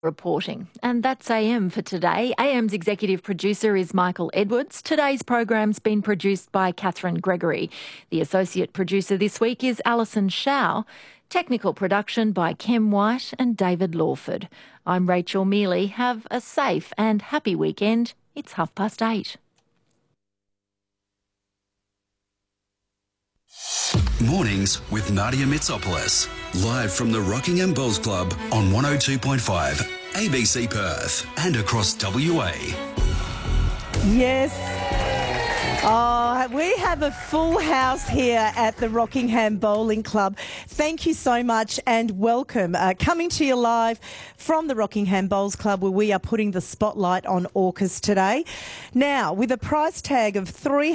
Reporting. And that's AM for today. AM's executive producer is Michael Edwards. Today's program's been produced by Catherine Gregory. The associate producer this week is Alison Shaw. Technical production by Kem White and David Lawford. I'm Rachel Mealy. Have a safe and happy weekend. It's 8:30. Mornings with Nadia Mitsopoulos. Live from the Rockingham Bowls Club on 102.5 ABC Perth and across WA. Yes. Oh, we have a full house here at the Rockingham Bowling Club. Thank you so much and welcome. Coming to you live from the Rockingham Bowls Club, where we are putting the spotlight on AUKUS today. Now, with a price tag of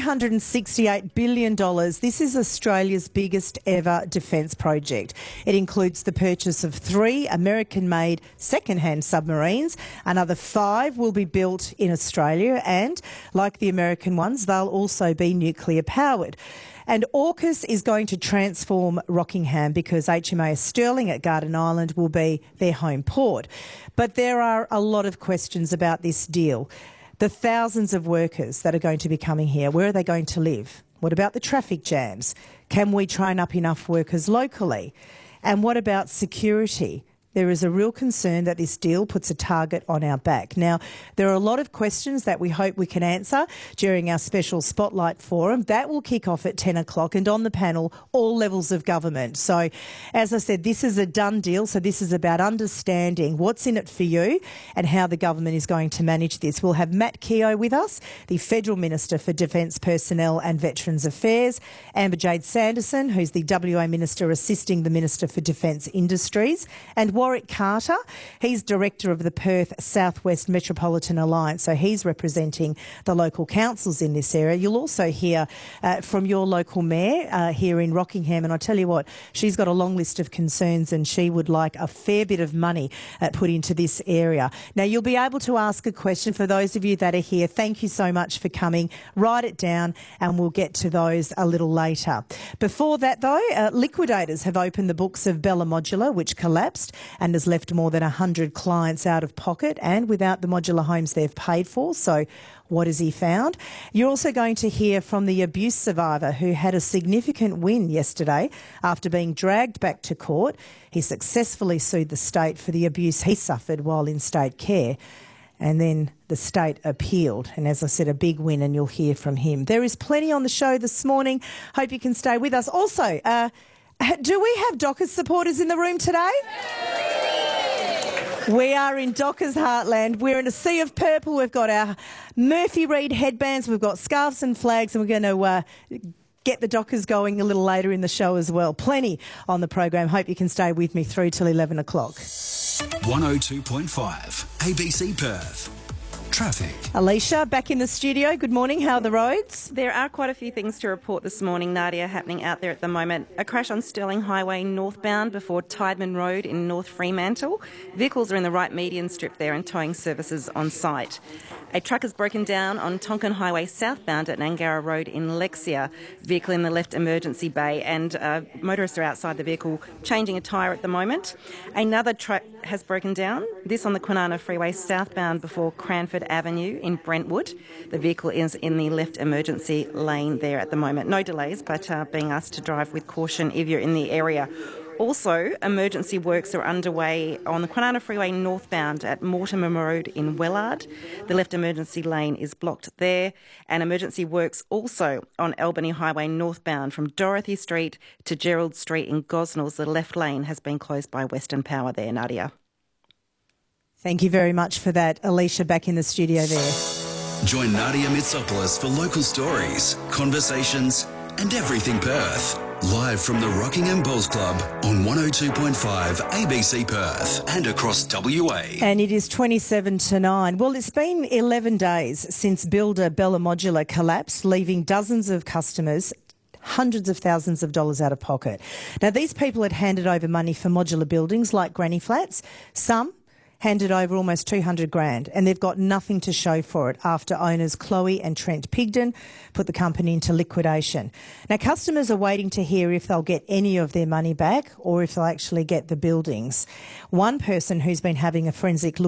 $368 billion, this is Australia's biggest ever defence project. It includes the purchase of 3 American-made second-hand submarines. Another 5 will be built in Australia and, like the American ones, they'll also be nuclear powered. And AUKUS is going to transform Rockingham because HMAS Sterling at Garden Island will be their home port. But there are a lot of questions about this deal. The thousands of workers that are going to be coming here, where are they going to live? What about the traffic jams? Can we train up enough workers locally? And what about security? There is a real concern that this deal puts a target on our back. Now, there are a lot of questions that we hope we can answer during our special Spotlight Forum. That will kick off at 10 o'clock and on the panel, all levels of government. So, as I said, this is a done deal. So this is about understanding what's in it for you and how the government is going to manage this. We'll have Matt Keogh with us, the Federal Minister for Defence Personnel and Veterans Affairs, Amber Jade Sanderson, who's the WA Minister assisting the Minister for Defence Industries, and Warwick Carter, he's Director of the Perth Southwest Metropolitan Alliance, so he's representing the local councils in this area. You'll also hear from your local mayor here in Rockingham, and I tell you what, she's got a long list of concerns and she would like a fair bit of money put into this area. Now, you'll be able to ask a question for those of you that are here. Thank you so much for coming. Write it down and we'll get to those a little later. Before that, though, liquidators have opened the books of Bella Modular, which collapsed and has left more than 100 clients out of pocket and without the modular homes they've paid for. So what has he found? You're also going to hear from the abuse survivor who had a significant win yesterday after being dragged back to court. He successfully sued the state for the abuse he suffered while in state care. And then the state appealed. And as I said, a big win, and you'll hear from him. There is plenty on the show this morning. Hope you can stay with us. Also, do we have Dockers supporters in the room today? We are in Dockers heartland. We're in a sea of purple. We've got our Murphy Reed headbands. We've got scarves and flags, and we're going to get the Dockers going a little later in the show as well. Plenty on the program. Hope you can stay with me through till 11 o'clock. 102.5 ABC Perth. Traffic. Alicia, back in the studio. Good morning. How are the roads? There are quite a few things to report this morning, Nadia, happening out there at the moment. A crash on Sterling Highway northbound before Tideman Road in North Fremantle. Vehicles are in the right median strip there and towing services on site. A truck has broken down on Tonkin Highway southbound at Nangara Road in Lexia. Vehicle in the left emergency bay, and motorists are outside the vehicle changing a tyre at the moment. Another truck has broken down, this on the Kwinana Freeway southbound before Cranford Avenue in Brentwood. The vehicle is in the left emergency lane there at the moment. No delays, but being asked to drive with caution if you're in the area. Also, emergency works are underway on the Kwinana Freeway northbound at Mortimer Road in Wellard. The left emergency lane is blocked there. And emergency works also on Albany Highway northbound from Dorothy Street to Gerald Street in Gosnells. The left lane has been closed by Western Power there, Nadia. Thank you very much for that. Alicia, back in the studio there. Join Nadia Mitsopoulos for local stories, conversations and everything Perth. Live from the Rockingham Bowls Club on 102.5 ABC Perth and across WA. And it is 27 to 9. Well, it's been 11 days since builder Bella Modular collapsed, leaving dozens of customers hundreds of thousands of dollars out of pocket. Now, these people had handed over money for modular buildings like granny flats. Some handed over almost 200 grand, and they've got nothing to show for it after owners Chloe and Trent Pigden put the company into liquidation. Now, customers are waiting to hear if they'll get any of their money back or if they'll actually get the buildings. One person who's been having a forensic look